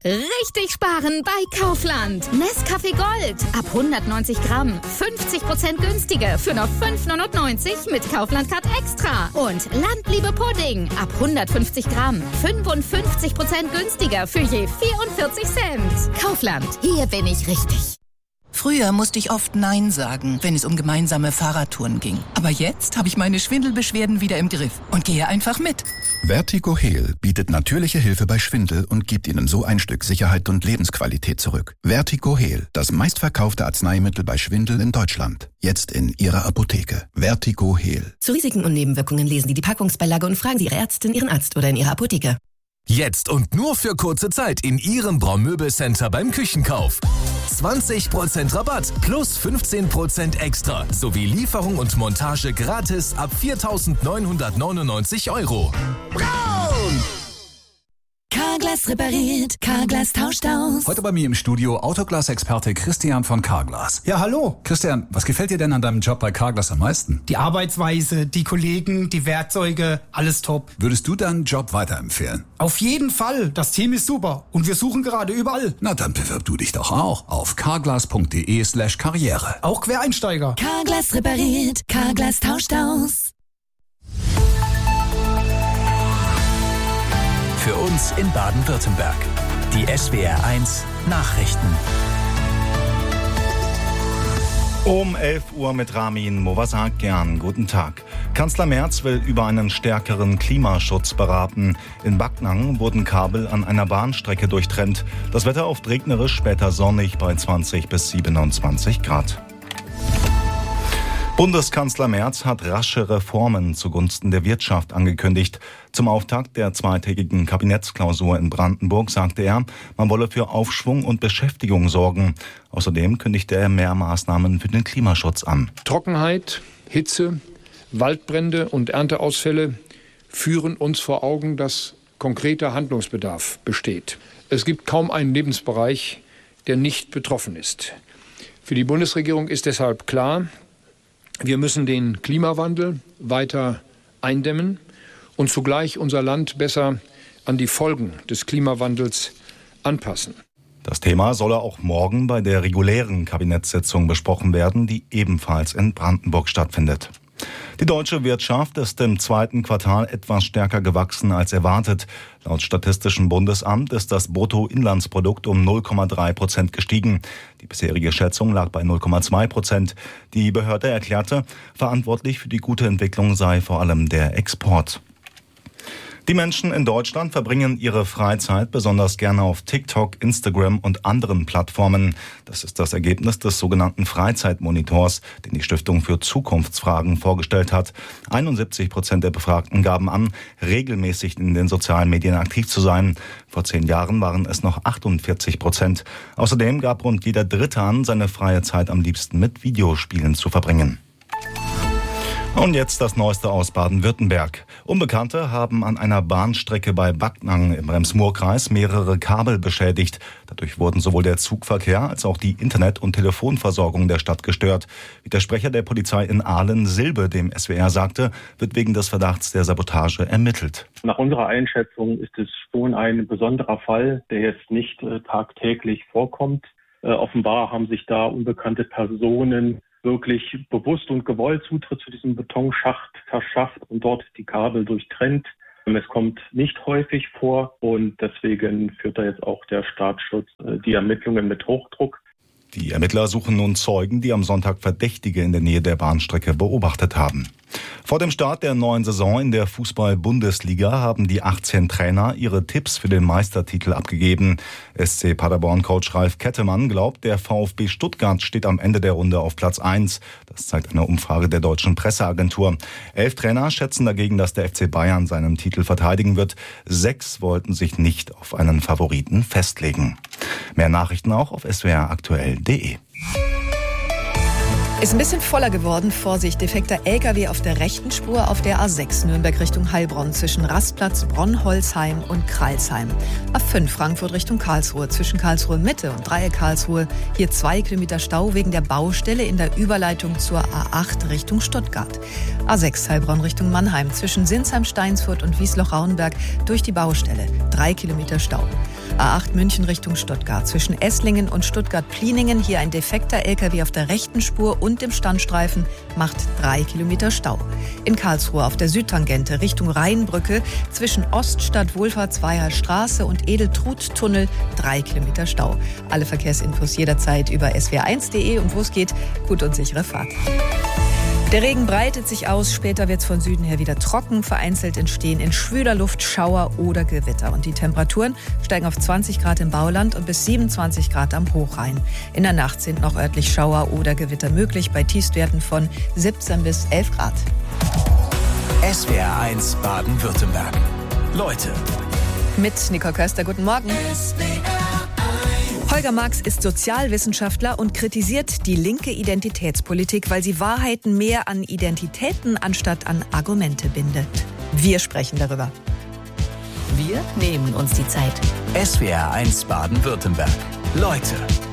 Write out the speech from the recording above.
Richtig sparen bei Kaufland. Nescafé Gold ab 190 Gramm. 50% günstiger für nur 5,99 mit Kaufland-Card Extra. Und Landliebe Pudding ab 150 Gramm. 55% günstiger für je 44 Cent. Kaufland, hier bin ich richtig. Früher musste ich oft Nein sagen, wenn es um gemeinsame Fahrradtouren ging. Aber jetzt habe ich meine Schwindelbeschwerden wieder im Griff und gehe einfach mit. Vertigo Heal bietet natürliche Hilfe bei Schwindel und gibt Ihnen so ein Stück Sicherheit und Lebensqualität zurück. Vertigo Heal, das meistverkaufte Arzneimittel bei Schwindel in Deutschland. Jetzt in Ihrer Apotheke. Vertigo Heal. Zu Risiken und Nebenwirkungen lesen Sie die Packungsbeilage und fragen Sie Ihre Ärztin, Ihren Arzt oder in Ihrer Apotheke. Jetzt und nur für kurze Zeit in Ihrem Braun-Möbel-Center beim Küchenkauf. 20% Rabatt plus 15% extra sowie Lieferung und Montage gratis ab 4.999 €. Braun! Carglass repariert, Carglass tauscht aus. Heute bei mir im Studio Autoglas-Experte Christian von Carglass. Ja, hallo. Christian, was gefällt dir denn an deinem Job bei Carglass am meisten? Die Arbeitsweise, die Kollegen, die Werkzeuge, alles top. Würdest du deinen Job weiterempfehlen? Auf jeden Fall. Das Team ist super und wir suchen gerade überall. Na, dann bewirb du dich doch auch auf carglass.de/karriere. Auch Quereinsteiger. Carglass repariert, Carglass tauscht aus. Für uns in Baden-Württemberg. Die SWR1 Nachrichten. Um 11 Uhr mit Ramin Movasakian. Guten Tag. Kanzler Merz will über einen stärkeren Klimaschutz beraten. In Backnang wurden Kabel an einer Bahnstrecke durchtrennt. Das Wetter oft regnerisch, später sonnig bei 20 bis 27 Grad. Bundeskanzler Merz hat rasche Reformen zugunsten der Wirtschaft angekündigt. Zum Auftakt der zweitägigen Kabinettsklausur in Brandenburg sagte er, man wolle für Aufschwung und Beschäftigung sorgen. Außerdem kündigte er mehr Maßnahmen für den Klimaschutz an. Trockenheit, Hitze, Waldbrände und Ernteausfälle führen uns vor Augen, dass konkreter Handlungsbedarf besteht. Es gibt kaum einen Lebensbereich, der nicht betroffen ist. Für die Bundesregierung ist deshalb klar, wir müssen den Klimawandel weiter eindämmen und zugleich unser Land besser an die Folgen des Klimawandels anpassen. Das Thema solle auch morgen bei der regulären Kabinettssitzung besprochen werden, die ebenfalls in Brandenburg stattfindet. Die deutsche Wirtschaft ist im zweiten Quartal etwas stärker gewachsen als erwartet. Laut Statistischem Bundesamt ist das Bruttoinlandsprodukt um 0,3% gestiegen. Die bisherige Schätzung lag bei 0,2%. Die Behörde erklärte, verantwortlich für die gute Entwicklung sei vor allem der Export. Die Menschen in Deutschland verbringen ihre Freizeit besonders gerne auf TikTok, Instagram und anderen Plattformen. Das ist das Ergebnis des sogenannten Freizeitmonitors, den die Stiftung für Zukunftsfragen vorgestellt hat. 71% der Befragten gaben an, regelmäßig in den sozialen Medien aktiv zu sein. Vor 10 Jahren waren es noch 48%. Außerdem gab rund jeder Dritte an, seine freie Zeit am liebsten mit Videospielen zu verbringen. Und jetzt das Neueste aus Baden-Württemberg. Unbekannte haben an einer Bahnstrecke bei Backnang im Rems-Murr-Kreis mehrere Kabel beschädigt. Dadurch wurden sowohl der Zugverkehr als auch die Internet- und Telefonversorgung der Stadt gestört. Wie der Sprecher der Polizei in Aalen, Silbe, dem SWR sagte, wird wegen des Verdachts der Sabotage ermittelt. Nach unserer Einschätzung ist es schon ein besonderer Fall, der jetzt nicht tagtäglich vorkommt. Offenbar haben sich da unbekannte Personen wirklich bewusst und gewollt Zutritt zu diesem Betonschacht verschafft und dort die Kabel durchtrennt. Es kommt nicht häufig vor und deswegen führt da jetzt auch der Staatsschutz die Ermittlungen mit Hochdruck. Die Ermittler suchen nun Zeugen, die am Sonntag Verdächtige in der Nähe der Bahnstrecke beobachtet haben. Vor dem Start der neuen Saison in der Fußball-Bundesliga haben die 18 Trainer ihre Tipps für den Meistertitel abgegeben. SC Paderborn-Coach Ralf Kettemann glaubt, der VfB Stuttgart steht am Ende der Runde auf Platz 1. Das zeigt eine Umfrage der deutschen Presseagentur. 11 Trainer schätzen dagegen, dass der FC Bayern seinen Titel verteidigen wird. 6 wollten sich nicht auf einen Favoriten festlegen. Mehr Nachrichten auch auf swraktuell.de. Ist ein bisschen voller geworden. Vorsicht, defekter LKW auf der rechten Spur auf der A6 Nürnberg Richtung Heilbronn zwischen Rastplatz Bronn-Holzheim und Kreilsheim. A5 Frankfurt Richtung Karlsruhe zwischen Karlsruhe Mitte und Dreieck Karlsruhe. Hier 2 Kilometer Stau wegen der Baustelle in der Überleitung zur A8 Richtung Stuttgart. A6 Heilbronn Richtung Mannheim zwischen Sinsheim, Steinsfurt und Wiesloch-Rauenberg durch die Baustelle. 3 Kilometer Stau. A8 München Richtung Stuttgart. Zwischen Esslingen und Stuttgart-Pliningen hier ein defekter LKW auf der rechten Spur und im Standstreifen macht 3 Kilometer Stau. In Karlsruhe auf der Südtangente Richtung Rheinbrücke zwischen Oststadt Wohlfahrtsweiher Straße und Edeltrut-Tunnel 3 Kilometer Stau. Alle Verkehrsinfos jederzeit über swr1.de und wo es geht, gut und sichere Fahrt. Der Regen breitet sich aus, später wird es von Süden her wieder trocken, vereinzelt entstehen in schwüler Luft Schauer oder Gewitter. Und die Temperaturen steigen auf 20 Grad im Bauland und bis 27 Grad am Hochrhein. In der Nacht sind noch örtlich Schauer oder Gewitter möglich, bei Tiefstwerten von 17 bis 11 Grad. SWR1 Baden-Württemberg. Leute. Mit Nicole Köster, guten Morgen. Holger Marx ist Sozialwissenschaftler und kritisiert die linke Identitätspolitik, weil sie Wahrheiten mehr an Identitäten anstatt an Argumente bindet. Wir sprechen darüber. Wir nehmen uns die Zeit. SWR1 Baden-Württemberg. Leute.